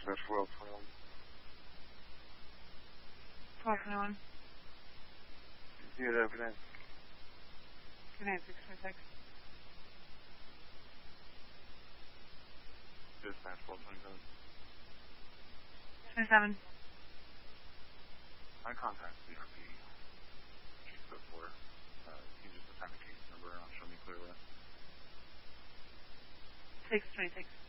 That's 1221. 1221. Yeah, that good night. Good night, 626. Dispatch 1227. 27. I contact CRP. Before. Can you just assign the case number and I'll show me clearly? 626.